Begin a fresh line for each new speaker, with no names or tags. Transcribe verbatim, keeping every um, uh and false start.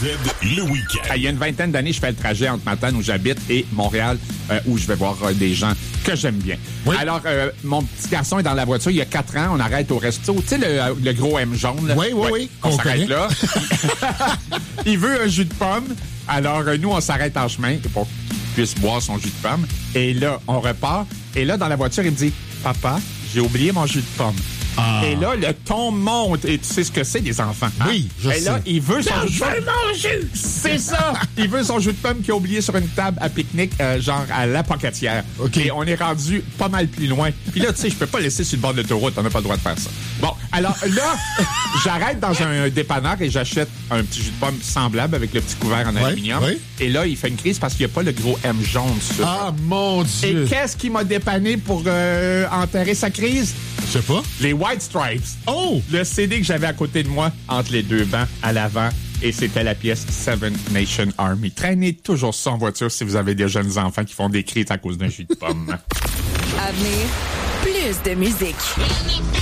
le week-end.
Il y a une vingtaine d'années, je fais le trajet entre Matane, où j'habite, et Montréal, euh, où je vais voir euh, des gens que j'aime bien.
Oui.
Alors, euh, mon petit garçon est dans la voiture, il y a quatre ans, on arrête au resto. Tu sais, le, le gros M jaune, là?
Oui, oui,
Ouais,
oui.
On,
On
s'arrête
connaît.
là. Il veut un jus de pomme. Alors, euh, nous, on s'arrête en chemin pour qu'il puisse boire son jus de pomme. Et là, on repart. Et là, dans la voiture, il me dit, « Papa, j'ai oublié mon jus de pomme. »
Ah.
Et là, le ton monte. Et tu sais ce que c'est, les enfants. Hein?
Oui, je
Et là,
sais.
il veut son
Non,
jus de
je veux
pomme.
mon jus!
C'est ça! Il veut son jus de pomme qu'il a oublié sur une table à pique-nique, euh, genre à la Pocatière.
OK.
Et on est rendu pas mal plus loin. Puis là, tu sais, je peux pas laisser sur le bord de l'autoroute. On n'a pas le droit de faire ça. Bon, alors là, j'arrête dans un dépanneur et j'achète un petit jus de pomme semblable avec le petit couvert en
Ouais,
aluminium.
ouais.
Et là, il fait une crise parce qu'il n'y a pas le gros M jaune sur.
Ah, mon
Et
Dieu!
qu'est-ce qui m'a dépanné pour euh, enterrer sa crise?
Je sais pas.
Les White Stripes.
Oh!
Le C D que j'avais à côté de moi, entre les deux bancs, à l'avant, et c'était la pièce Seven Nation Army. Traînez toujours ça en voiture si vous avez des jeunes enfants qui font des crises à cause d'un jus de pomme.
À venir, plus de musique.